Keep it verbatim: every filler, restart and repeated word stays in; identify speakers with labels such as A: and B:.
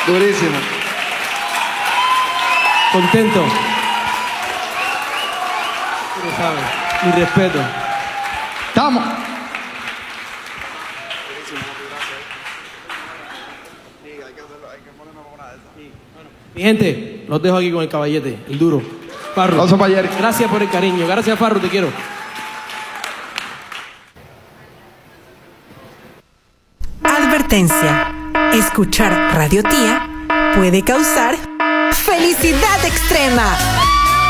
A: Durísimo.
B: Contento. Tú lo sabes. Mi respeto.
A: Estamos.
B: Mi gente, los dejo aquí con el caballete, el duro. Farru.
A: Aplauso para Jerry.
B: Gracias por el cariño. Gracias, Farru, te quiero.
C: Advertencia. Escuchar Radio Tía puede causar felicidad extrema.